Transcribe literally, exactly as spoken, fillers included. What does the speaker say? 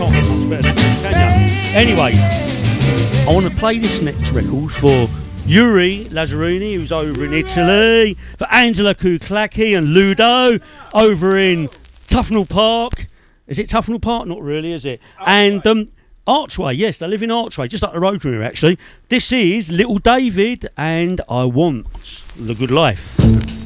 Can't get much better than that, can you? Anyway, I want to play this next record for Yuri Lazzarini, who's over in Italy, for Angela Kuklaki and Ludo over in Tufnell Park. Is it Tufnell Park? Not really, is it? Archway. And um, Archway, yes, they live in Archway, just up the road from here, actually. This is Little David and I Want the Good Life.